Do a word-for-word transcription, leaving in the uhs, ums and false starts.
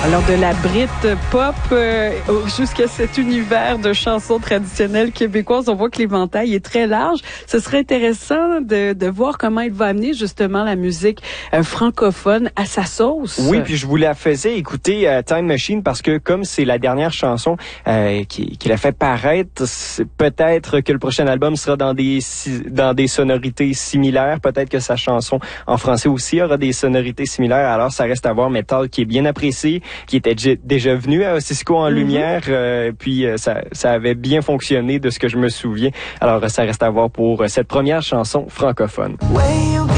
Alors de la Brit pop euh, jusqu'à cet univers de chansons traditionnelles québécoises, on voit que l'éventail est très large. Ce serait intéressant de, de voir comment il va amener justement la musique euh, francophone à sa sauce. Oui, puis je vous la faisais écouter euh, Time Machine parce que comme c'est la dernière chanson euh, qui, qui l'a fait paraître, peut-être que le prochain album sera dans des dans des sonorités similaires. Peut-être que sa chanson en français aussi aura des sonorités similaires. Alors ça reste à voir. Metal qui est bien apprécié, qui était déjà venu à Cisco en mm-hmm. lumière, euh, puis euh, ça, ça avait bien fonctionné de ce que je me souviens. Alors ça reste à voir pour euh, cette première chanson francophone.